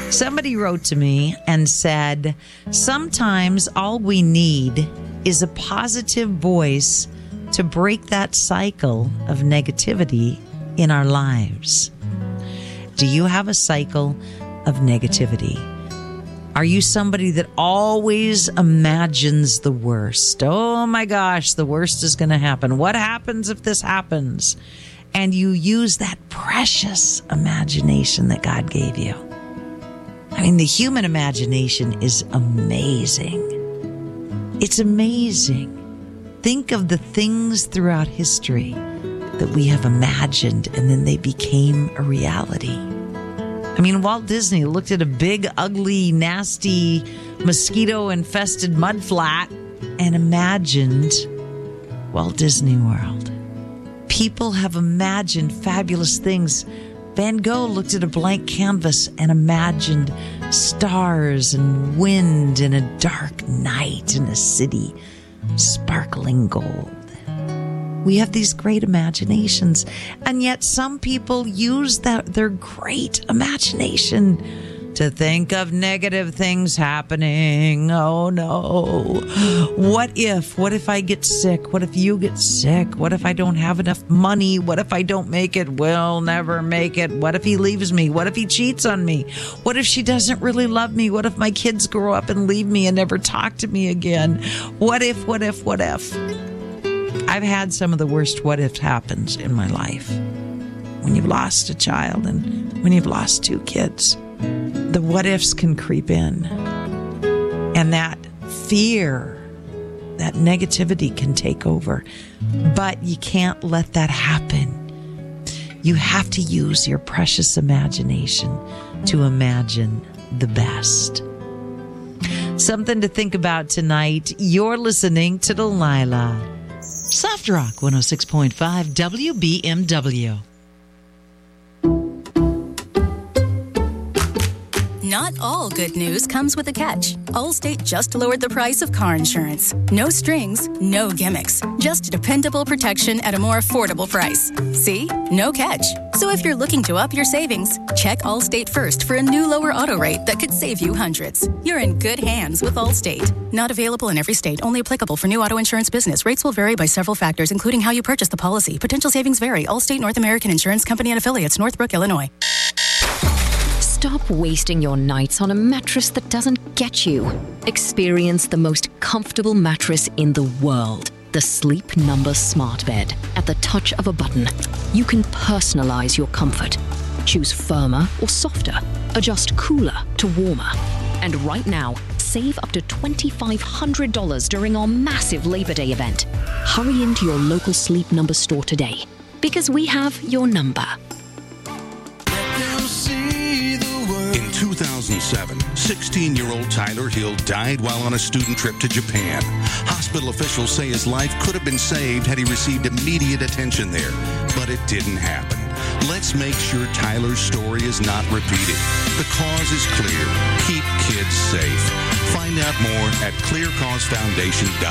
Somebody wrote to me and said, sometimes all we need is a positive voice to break that cycle of negativity in our lives. Do you have a cycle of negativity? Are you somebody that always imagines the worst? Oh my gosh, the worst is going to happen. What happens if this happens? And you use that precious imagination that God gave you. I mean, the human imagination is amazing. It's amazing. Think of the things throughout history that we have imagined and then they became a reality. I mean, Walt Disney looked at a big, ugly, nasty, mosquito-infested mudflat and imagined Walt Disney World. People have imagined fabulous things. Van Gogh looked at a blank canvas and imagined stars and wind in a dark night in a city, sparkling gold. We have these great imaginations, and yet some people use their great imagination to think of negative things happening. Oh no. What if I get sick? What if you get sick? What if I don't have enough money? What if I don't make it? We'll never make it. What if he leaves me? What if he cheats on me? What if she doesn't really love me? What if my kids grow up and leave me and never talk to me again? What if? I've had some of the worst what ifs happens in my life. When you've lost a child and when you've lost 2 kids. The what ifs can creep in. And that fear, that negativity can take over. But you can't let that happen. You have to use your precious imagination to imagine the best. Something to think about tonight. You're listening to Delilah. Soft Rock 106.5 WBMW. Not all good news comes with a catch. Allstate just lowered the price of car insurance. No strings, no gimmicks. Just dependable protection at a more affordable price. See? No catch. So if you're looking to up your savings, check Allstate first for a new lower auto rate that could save you hundreds. You're in good hands with Allstate. Not available in every state. Only applicable for new auto insurance business. Rates will vary by several factors, including how you purchase the policy. Potential savings vary. Allstate North American Insurance Company and affiliates, Northbrook, Illinois. Stop wasting your nights on a mattress that doesn't get you. Experience the most comfortable mattress in the world. The Sleep Number Smart Bed. At the touch of a button, you can personalize your comfort. Choose firmer or softer. Adjust cooler to warmer. And right now, save up to $2,500 during our massive Labor Day event. Hurry into your local Sleep Number store today, because we have your number. In 2007, 16-year-old Tyler Hill died while on a student trip to Japan. Hospital officials say his life could have been saved had he received immediate attention there, but it didn't happen. Let's make sure Tyler's story is not repeated. The cause is clear. Keep kids safe. Find out more at clearcausefoundation.org.